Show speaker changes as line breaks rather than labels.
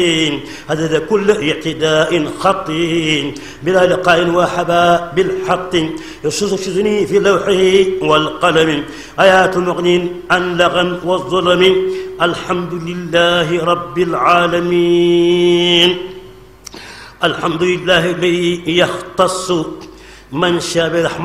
هذا كل اعتداء خطي بلا لقاء وحبا بالحق يشذني في لوحه والقلم آيات مغن عن لغى والظلم. الحمد لله رب العالمين. الحمد لله الذي يختص من شاء برحمته